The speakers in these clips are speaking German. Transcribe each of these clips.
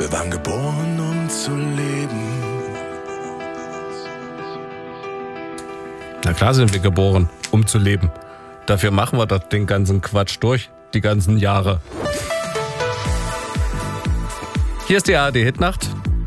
Wir waren geboren, um zu leben. Na klar sind wir geboren, um zu leben. Dafür machen wir doch den ganzen Quatsch durch, die ganzen Jahre. Hier ist die ARD-Hitnacht.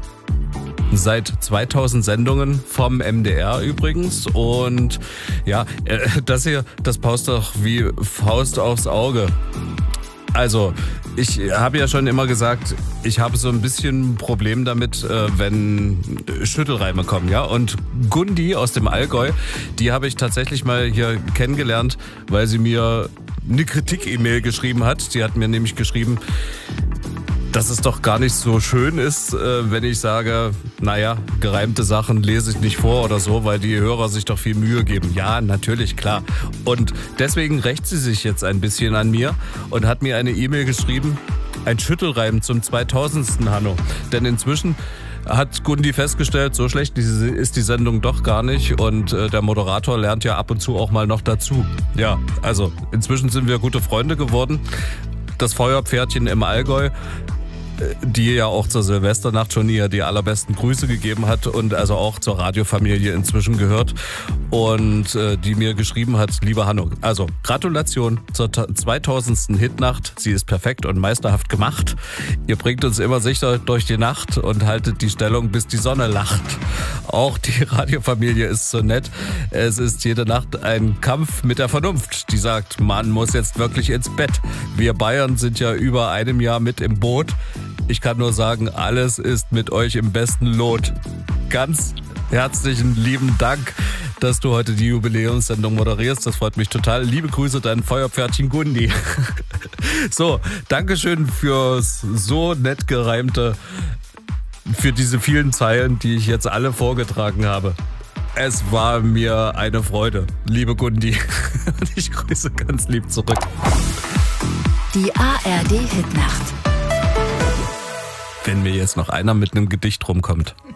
Seit 2000 Sendungen vom MDR übrigens. Und ja, das hier, das passt doch wie Faust aufs Auge. Also, ich habe ja schon immer gesagt, ich habe so ein bisschen ein Problem damit, wenn Schüttelreime kommen, ja. Und Gundi aus dem Allgäu, die habe ich tatsächlich mal hier kennengelernt, weil sie mir eine Kritik-E-Mail geschrieben hat. Sie hat mir nämlich geschrieben, dass es doch gar nicht so schön ist, wenn ich sage, naja, gereimte Sachen lese ich nicht vor oder so, weil die Hörer sich doch viel Mühe geben. Ja, natürlich, klar. Und deswegen rächt sie sich jetzt ein bisschen an mir und hat mir eine E-Mail geschrieben, ein Schüttelreim zum 2000. Hanno. Denn inzwischen hat Gundi festgestellt, so schlecht ist die Sendung doch gar nicht und der Moderator lernt ja ab und zu auch mal noch dazu. Ja, also inzwischen sind wir gute Freunde geworden. Das Feuerpferdchen im Allgäu, die ja auch zur Silvesternacht schon ihr die allerbesten Grüße gegeben hat und also auch zur Radiofamilie inzwischen gehört und die mir geschrieben hat, lieber Hanno, also Gratulation zur 2000. Hitnacht, sie ist perfekt und meisterhaft gemacht. Ihr bringt uns immer sicher durch die Nacht und haltet die Stellung, bis die Sonne lacht. Auch die Radiofamilie ist so nett. Es ist jede Nacht ein Kampf mit der Vernunft, die sagt, man muss jetzt wirklich ins Bett. Wir Bayern sind ja über einem Jahr mit im Boot. Ich kann nur sagen, alles ist mit euch im besten Lot. Ganz herzlichen lieben Dank, dass du heute die Jubiläumssendung moderierst. Das freut mich total. Liebe Grüße, dein Feuerpferdchen Gundi. So, Dankeschön fürs so nett gereimte, für diese vielen Zeilen, die ich jetzt alle vorgetragen habe. Es war mir eine Freude, liebe Gundi. Und ich grüße ganz lieb zurück. Die ARD-Hitnacht. Wenn mir jetzt noch einer mit einem Gedicht rumkommt.